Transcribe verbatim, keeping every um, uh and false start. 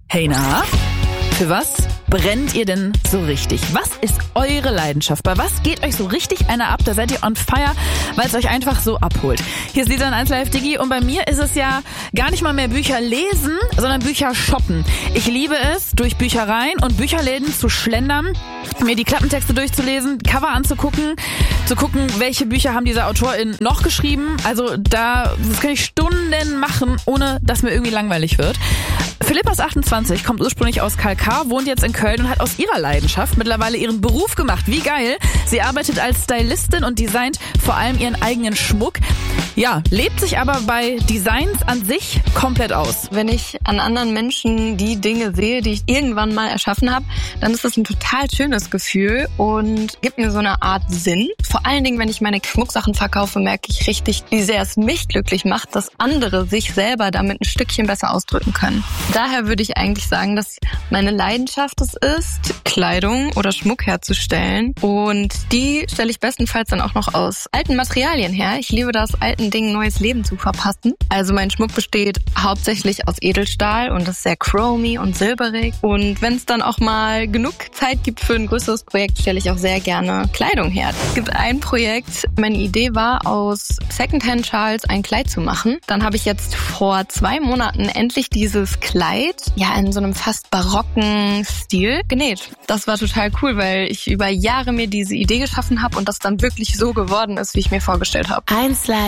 Hey na, für was brennt ihr denn so richtig? Was ist eure Leidenschaft? Bei was geht euch so richtig einer ab? Da seid ihr on fire, weil es euch einfach so abholt. Hier ist Lisa in eins Live Digi und bei mir ist es ja gar nicht mal mehr Bücher lesen, sondern Bücher shoppen. Ich liebe es, durch Büchereien und Bücherläden zu schlendern, mir die Klappentexte durchzulesen, Cover anzugucken, zu gucken, welche Bücher haben diese AutorInnen noch geschrieben. Also da, das kann ich Stunden machen, ohne dass mir irgendwie langweilig wird. Philippa ist achtundzwanzig, kommt ursprünglich aus Kalkar, wohnt jetzt in Köln und hat aus ihrer Leidenschaft mittlerweile ihren Beruf gemacht. Wie geil! Sie arbeitet als Stylistin und designt vor allem ihren eigenen Schmuck. Ja, lebt sich aber bei Designs an sich komplett aus. Wenn ich an anderen Menschen die Dinge sehe, die ich irgendwann mal erschaffen habe, dann ist das ein total schönes Gefühl und gibt mir so eine Art Sinn. Vor allen Dingen, wenn ich meine Schmucksachen verkaufe, merke ich richtig, wie sehr es mich glücklich macht, dass andere sich selber damit ein Stückchen besser ausdrücken können. Daher würde ich eigentlich sagen, dass meine Leidenschaft es ist, Kleidung oder Schmuck herzustellen. Und die stelle ich bestenfalls dann auch noch aus alten Materialien her. Ich liebe das, alten Dingen neues Leben zu verpassen. Also mein Schmuck besteht hauptsächlich aus Edelstahl und ist sehr chromy und silberig. Und wenn es dann auch mal genug Zeit gibt für ein größeres Projekt, stelle ich auch sehr gerne Kleidung her. Es gibt ein Projekt, meine Idee war, aus Secondhand-Schals ein Kleid zu machen. Dann habe ich jetzt vor zwei Monaten endlich dieses Kleid ja in so einem fast barocken Stil genäht. Das war total cool, weil ich über Jahre mir diese Idee geschaffen habe und das dann wirklich so geworden ist, wie ich mir vorgestellt habe. eins Live